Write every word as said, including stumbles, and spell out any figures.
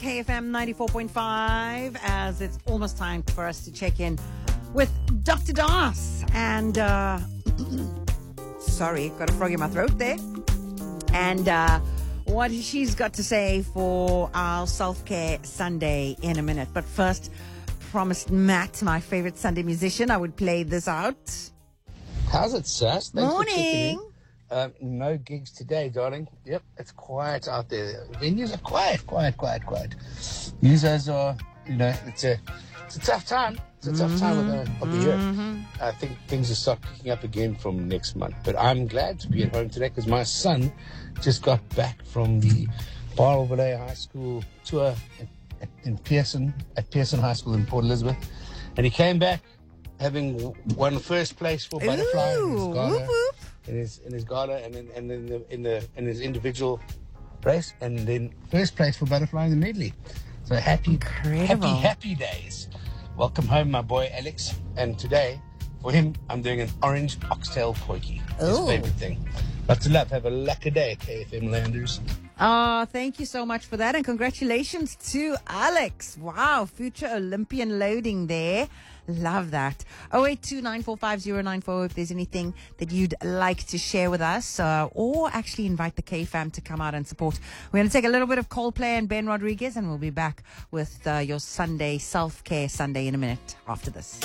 K F M ninety-four point five, as it's almost time for us to check in with Doctor Das. And, uh, sorry, got a frog in my throat there. And uh, what she's got to say for our self-care Sunday in a minute. But first, promised Matt, my favorite Sunday musician, I would play this out. How's it, Sass? Thanks Morning. for checking in. Um, no gigs today, darling. Yep, it's quiet out there. Venues are quiet, quiet, quiet, quiet. Users are, you know, it's a it's a tough time. It's a tough mm-hmm. time of the, of the year. Mm-hmm. I think things will start picking up again from next month. But I'm glad to be at home today because my son just got back from the Barlville High School tour at, at, in Pearson, at Pearson High School in Port Elizabeth. And he came back having won first place for Butterfly in his Ghana, whoop, whoop. in his in his Ghana, and in and in the in the in his individual race, and then first place for Butterfly in the medley. So happy, Incredible. happy, happy days. Welcome home, my boy Alex. And today, for him, I'm doing an orange oxtail potjie. His Ooh. favorite thing. Lots of love. Have a lucky day, K F M Landers. Oh, thank you so much for that. And congratulations to Alex. Wow, future Olympian loading there. Love that. oh eight two, nine four five, zero nine four if there's anything that you'd like to share with us, uh, or actually invite the K-Fam to come out and support. We're going to take a little bit of Coldplay and Ben Rodriguez, and we'll be back with uh, your Sunday self-care Sunday in a minute after this.